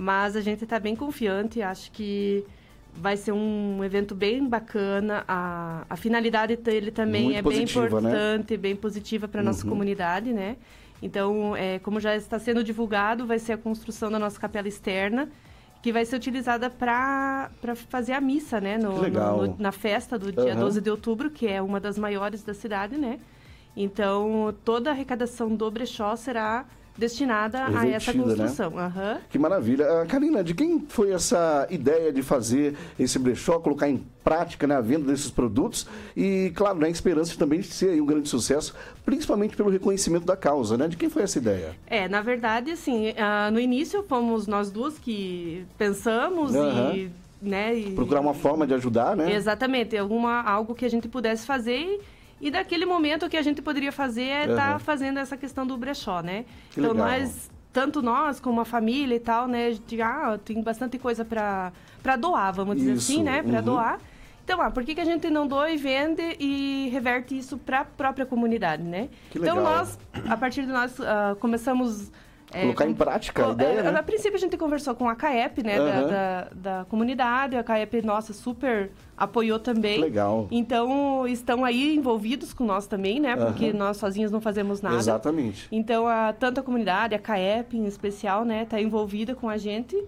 mas a gente está bem confiante, acho que vai ser um evento bem bacana, a finalidade dele também Muito positiva, bem importante, né? bem positiva para a nossa comunidade, né? Então, como já está sendo divulgado, vai ser a construção da nossa capela externa, que vai ser utilizada para fazer a missa, né? Na festa do dia 12 de outubro, que é uma das maiores da cidade, né? Então, toda a arrecadação do brechó será destinada a essa construção. Né? Que maravilha. Karina, de quem foi essa ideia de fazer esse brechó, colocar em prática, né, a venda desses produtos e, claro, né, a esperança também de ser aí um grande sucesso, principalmente pelo reconhecimento da causa, né? De quem foi essa ideia? Na verdade, assim, no início fomos nós duas que pensamos e procurar uma forma de ajudar, né? Exatamente, algo que a gente pudesse fazer e daquele momento o que a gente poderia fazer é estar fazendo essa questão do brechó, né? Que então, legal. tanto nós como a família e tal, né? Tem bastante coisa para doar, vamos dizer assim, né? Para doar. Então, por que a gente não doa e vende e reverte isso para a própria comunidade, né? Que legal. Então, a partir de nós, começamos... Colocar em prática a ideia, né? A princípio, a gente conversou com a CAEP, né, da comunidade. A CAEP, nossa, super apoiou também. Que legal. Então, estão aí envolvidos com nós também, né? Porque nós sozinhos não fazemos nada. Exatamente. Então, tanto a comunidade, a CAEP em especial, né, está envolvida com a gente.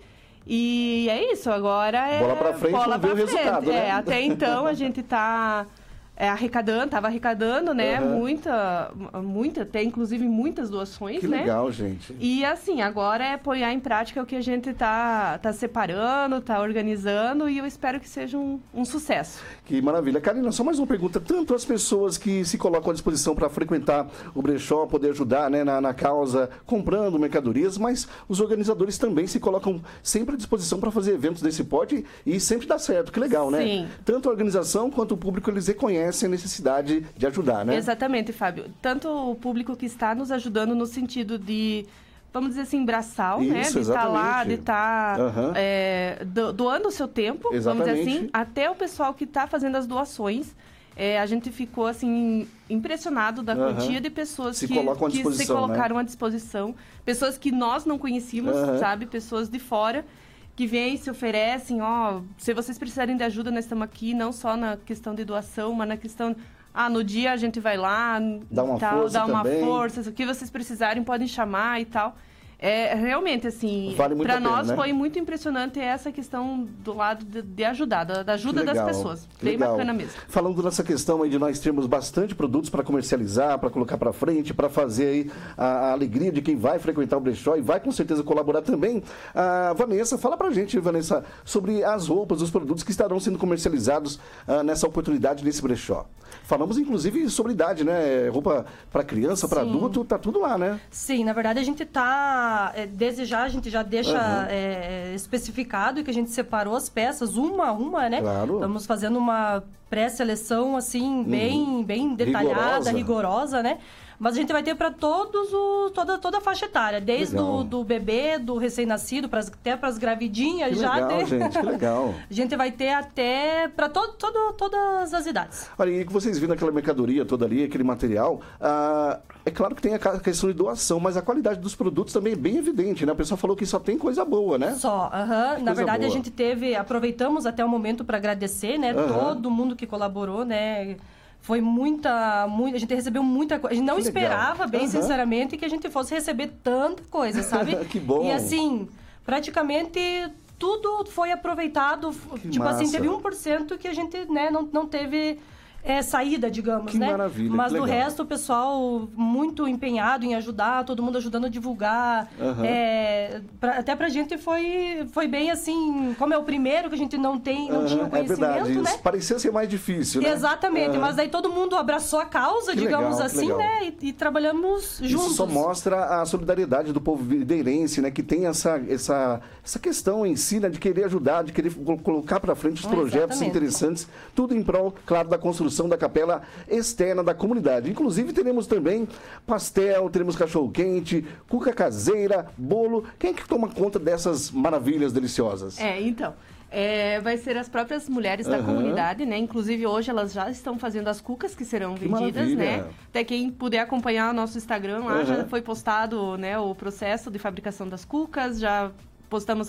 E é isso, agora bola pra frente, vamos ver o resultado, né? Até então, a gente está... estava arrecadando, né? Muita, até inclusive muitas doações, que né? Que legal, gente. E assim, agora é apoiar em prática o que a gente tá separando, tá organizando e eu espero que seja um sucesso. Que maravilha. Karina, só mais uma pergunta. Tanto as pessoas que se colocam à disposição para frequentar o brechó, poder ajudar, né, na causa, comprando mercadorias, mas os organizadores também se colocam sempre à disposição para fazer eventos desse porte e sempre dá certo. Que legal, né? Sim. Tanto a organização quanto o público, eles reconhecem a necessidade de ajudar, né? Exatamente, Fábio. Tanto o público que está nos ajudando no sentido de, vamos dizer assim, braçal, né? De estar lá, de estar doando o seu tempo, vamos dizer assim, até o pessoal que está fazendo as doações. A gente ficou, assim, impressionado da quantia de pessoas que se colocaram à disposição. Pessoas que nós não conhecíamos, sabe? Pessoas de fora que vêm e se oferecem, se vocês precisarem de ajuda, nós estamos aqui, não só na questão de doação, mas na questão, no dia a gente vai lá, dá uma força, o que vocês precisarem podem chamar e tal. Realmente, assim, vale muito para a pena, nós né? foi muito impressionante essa questão do lado de ajudar, da ajuda das pessoas. Bem bacana mesmo. Falando nessa questão aí de nós termos bastante produtos para comercializar, para colocar para frente, para fazer aí a alegria de quem vai frequentar o brechó e vai com certeza colaborar também. Vanessa, fala pra gente, Vanessa, sobre as roupas, os produtos que estarão sendo comercializados nessa oportunidade nesse brechó. Falamos inclusive sobre idade, né? Roupa para criança, para adulto, tá tudo lá, né? Sim, na verdade a gente tá, desde já, a gente já deixa especificado que a gente separou as peças, uma a uma, né? Claro. Estamos fazendo uma pré-seleção, assim, bem detalhada, rigorosa, né? Mas a gente vai ter para toda a faixa etária, desde do bebê, do recém-nascido, até para as gravidinhas. Que já legal, gente, que legal. A gente vai ter até para todas as idades. Olha, e que vocês viram aquela mercadoria toda ali, aquele material, é claro que tem a questão de doação, mas a qualidade dos produtos também é bem evidente, né? A pessoa falou que só tem coisa boa, né? Só, na verdade boa. A gente aproveitamos até o momento para agradecer, né? Todo mundo que colaborou, né? Foi a gente recebeu muita coisa. A gente não esperava, bem sinceramente, que a gente fosse receber tanta coisa, sabe? Que bom! E assim, praticamente tudo foi aproveitado. Que tipo massa. Assim, teve 1% que a gente, né, não teve saída, digamos, que né? Maravilha, mas que do legal. resto, o pessoal muito empenhado em ajudar, todo mundo ajudando a divulgar. Até pra gente foi bem assim, como é o primeiro que a gente não tinha o conhecimento, verdade. né? Parecia ser mais difícil, né? Exatamente, mas daí todo mundo abraçou a causa, que digamos legal, assim, né? E trabalhamos juntos. Isso só mostra a solidariedade do povo videirense, né? Que tem essa questão em si, né? De querer ajudar, de querer colocar para frente os projetos interessantes, tudo em prol, claro, da construção da capela externa da comunidade. Inclusive, teremos também pastel, teremos cachorro-quente, cuca caseira, bolo. Quem é que toma conta dessas maravilhas deliciosas? Então... vai ser as próprias mulheres da comunidade, né? Inclusive, hoje elas já estão fazendo as cucas que serão vendidas, né? Até quem puder acompanhar o nosso Instagram lá, já foi postado, né, o processo de fabricação das cucas, já postamos